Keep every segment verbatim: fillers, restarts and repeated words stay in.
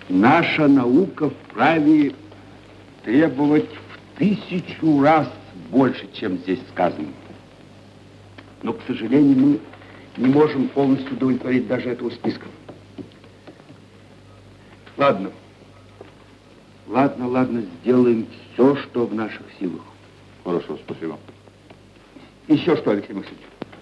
Наша наука вправе требовать в тысячу раз больше, чем здесь сказано. Но, к сожалению, мы не можем полностью удовлетворить даже этого списка. Ладно. Ладно, ладно, сделаем все, что в наших силах. Хорошо, спасибо. Еще что, Алексей Максимович?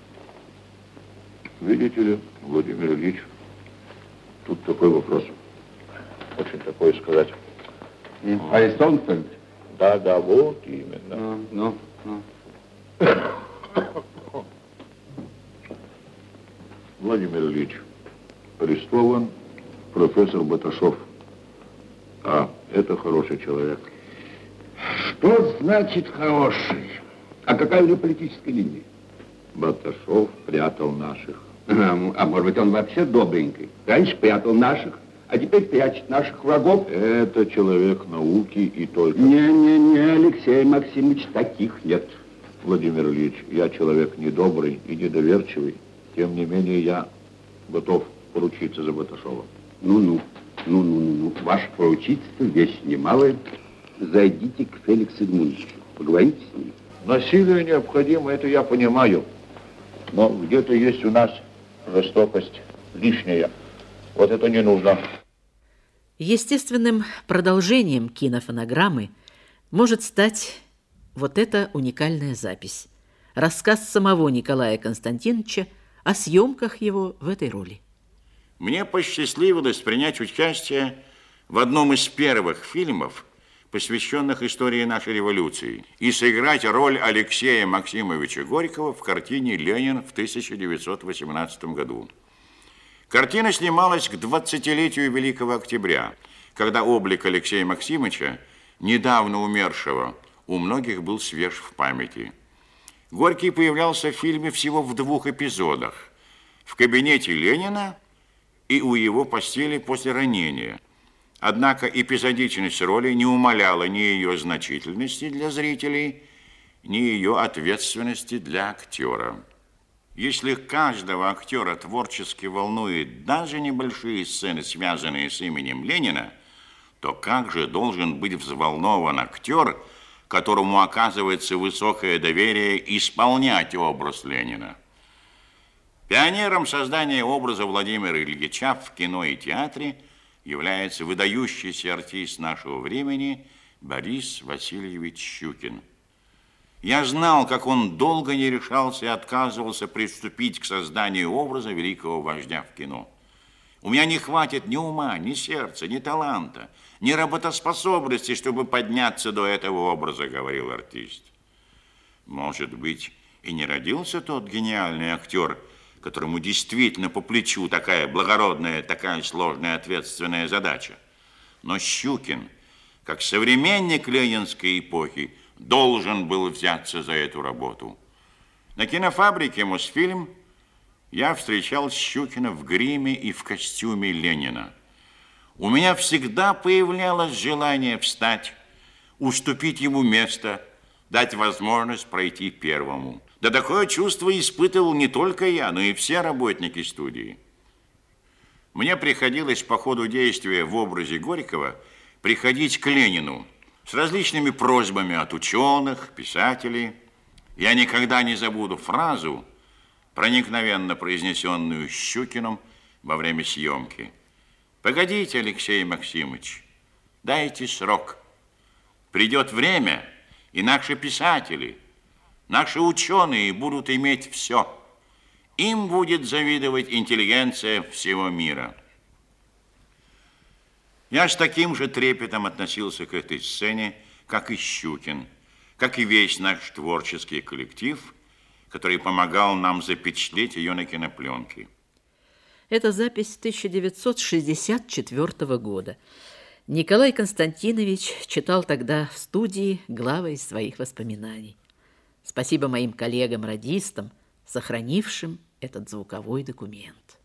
Видите ли, Владимир Ильич, тут такой вопрос. Очень такое сказать. Mm. Арестован кто-нибудь? Да, да, вот именно. Ну, ну, ну. Владимир Ильич, арестован профессор Баташов. А, это хороший человек. Что значит хороший? А какая у него политическая линия? Баташов прятал наших. А, а может быть, он вообще добренький? Раньше прятал наших, а теперь прячет наших врагов? Это человек науки и только... Не-не-не, Алексей Максимович, таких нет. Владимир Ильич, я человек недобрый и недоверчивый. Тем не менее, я готов поручиться за Баташова. Ну-ну, ну-ну-ну, ваше поручительство вещь немалая. Зайдите к Феликсу Эдмундовичу, поговорите с ним. Насилие необходимо, это я понимаю. Но где-то есть у нас жестокость лишняя. Вот это не нужно. Естественным продолжением кинофонограммы может стать вот эта уникальная запись. Рассказ самого Николая Константиновича о съемках его в этой роли. Мне посчастливилось принять участие в одном из первых фильмов, посвященных истории нашей революции, и сыграть роль Алексея Максимовича Горького в картине «Ленин» в тысяча девятьсот восемнадцатом году. Картина снималась к двадцатилетию Великого Октября, когда облик Алексея Максимовича, недавно умершего, у многих был свеж в памяти. Горький появлялся в фильме всего в двух эпизодах: в кабинете Ленина и у его постели после ранения. Однако эпизодичность роли не умаляла ни ее значительности для зрителей, ни ее ответственности для актера. Если каждого актера творчески волнует даже небольшие сцены, связанные с именем Ленина, то как же должен быть взволнован актер, которому оказывается высокое доверие исполнять образ Ленина? Пионером создания образа Владимира Ильича в кино и театре является выдающийся артист нашего времени Борис Васильевич Щукин. Я знал, как он долго не решался и отказывался приступить к созданию образа великого вождя в кино. У меня не хватит ни ума, ни сердца, ни таланта, ни работоспособности, чтобы подняться до этого образа, говорил артист. Может быть, и не родился тот гениальный актер, которому действительно по плечу такая благородная, такая сложная, ответственная задача. Но Щукин, как современник ленинской эпохи, должен был взяться за эту работу. На кинофабрике «Мосфильм» я встречал Щукина в гриме и в костюме Ленина. У меня всегда появлялось желание встать, уступить ему место, дать возможность пройти первому. Да такое чувство испытывал не только я, но и все работники студии. Мне приходилось по ходу действия в образе Горького приходить к Ленину с различными просьбами от ученых, писателей. Я никогда не забуду фразу, проникновенно произнесенную Щукиным во время съемки. «Погодите, Алексей Максимович, дайте срок. Придет время, и наши писатели, наши ученые будут иметь все. Им будет завидовать интеллигенция всего мира». Я с таким же трепетом относился к этой сцене, как и Щукин, как и весь наш творческий коллектив, который помогал нам запечатлеть ее на кинопленке. Это запись тысяча девятьсот шестьдесят четвёртого года. Николай Константинович читал тогда в студии главы из своих воспоминаний. Спасибо моим коллегам-радистам, сохранившим этот звуковой документ.